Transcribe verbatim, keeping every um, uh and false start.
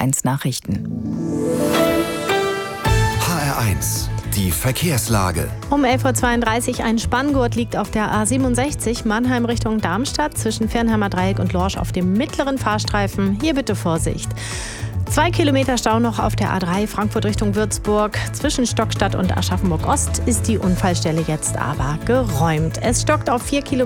eins Nachrichten. H R eins, die Verkehrslage. Um elf Uhr zweiunddreißig, ein Spanngurt liegt auf der A siebenundsechzig Mannheim Richtung Darmstadt zwischen Fernheimer Dreieck und Lorsch auf dem mittleren Fahrstreifen. Hier bitte Vorsicht. Zwei Kilometer Stau noch auf der A drei Frankfurt Richtung Würzburg. Zwischen Stockstadt und Aschaffenburg Ost ist die Unfallstelle jetzt aber geräumt. Es stockt auf vier Kilometer.